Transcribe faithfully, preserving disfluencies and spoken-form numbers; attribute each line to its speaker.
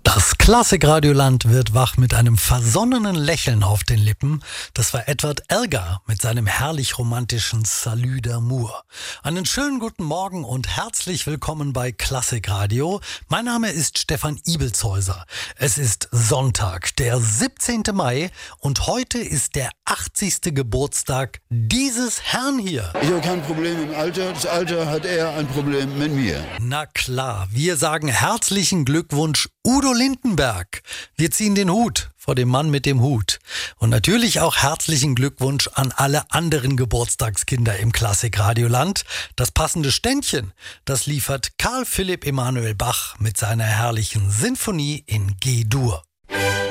Speaker 1: Das Klassikradioland wird wach mit einem versonnenen Lächeln auf den Lippen. Das war Edward Elgar mit seinem herrlich romantischen Salut d'amour. Einen schönen guten Morgen und herzlich willkommen bei Klassikradio. Mein Name ist Stefan Ibelzhäuser. Es ist Sonntag, der siebzehnten Mai und heute ist der achtzigste Geburtstag dieses Herrn hier.
Speaker 2: Ich habe kein Problem im Alter, das Alter hat eher ein Problem mit mir.
Speaker 1: Na klar, wir sagen herzlichen Glückwunsch Udo Lindenberg. Wir ziehen den Hut vor dem Mann mit dem Hut. Und natürlich auch herzlichen Glückwunsch an alle anderen Geburtstagskinder im Klassikradioland. Das passende Ständchen, das liefert Karl Philipp Emanuel Bach mit seiner herrlichen Sinfonie in G-Dur.